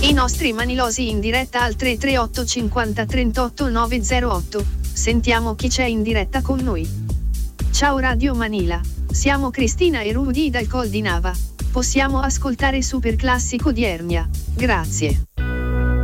I nostri manilosi in diretta al 338 50 38 908. Sentiamo chi c'è in diretta con noi. Ciao Radio Manila, siamo Cristina e Rudy dal Col di Nava. Possiamo ascoltare Super Classico di Ernia. Grazie.